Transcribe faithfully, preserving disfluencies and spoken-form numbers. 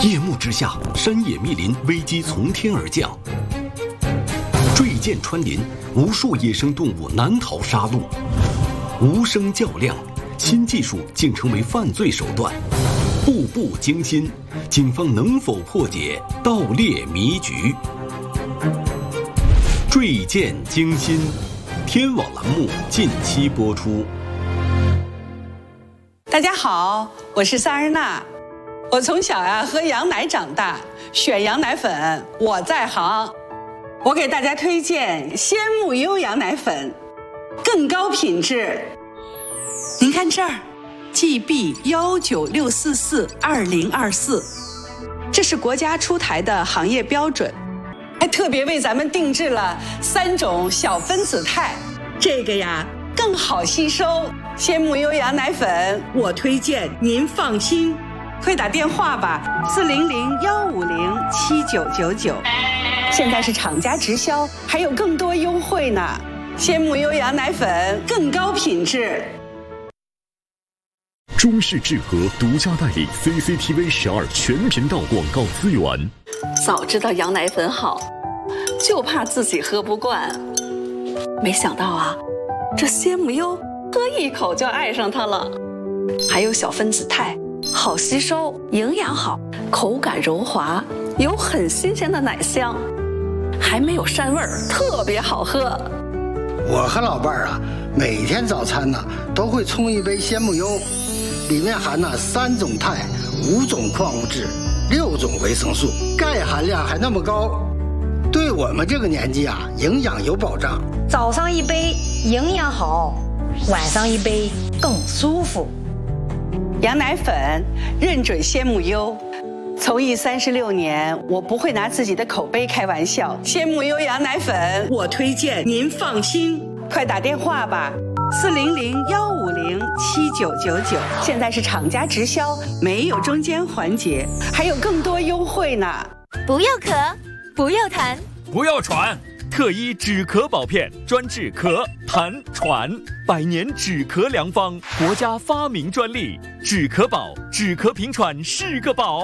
夜幕之下，山野密林，危机从天而降。坠剑穿林，无数野生动物难逃杀戮。无声较量，新技术竟成为犯罪手段。步步惊心，警方能否破解盗猎迷局？坠剑惊心，天网栏目近期播出。 大家好，我是萨日娜。我从小呀喝羊奶长大，选羊奶粉我在行。我给大家推荐鲜木优羊奶粉，更高品质。您看这儿 ，G B 幺九六四四二零二四，这是国家出台的行业标准，还特别为咱们定制了三种小分子肽，这个呀更好吸收。鲜木优羊奶粉，我推荐您放心。快打电话吧，四零零幺五零七九九九。现在是厂家直销，还有更多优惠呢。鲜木优羊奶粉更高品质。 中视智和独家代理 C C T V 十二全频道广告资源。 早知道羊奶粉好，就怕自己喝不惯。没想到啊，这鲜木优喝一口就爱上它了。还有小分子肽，好吸收，营养好，口感柔滑，有很新鲜的奶香，还没有膻味儿，特别好喝。 我和老伴儿啊，每天早餐呢都会冲一杯鲜木优，里面含了三种肽、五种矿物质、六种维生素，钙含量还那么高，对我们这个年纪啊，营养有保障。 早上一杯营养好，晚上一杯更舒服。 羊奶粉认准鲜木优，从艺三十六年，我不会拿自己的口碑开玩笑。鲜木优羊奶粉，我推荐您放心。快打电话吧，四零零幺五零七九九九。现在是厂家直销，没有中间环节，还有更多优惠呢。 不要咳，不要痰， 不要喘。特医止咳宝片，专治咳、痰、喘，百年止咳良方，国家发明专利。止咳宝，止咳平喘是个宝。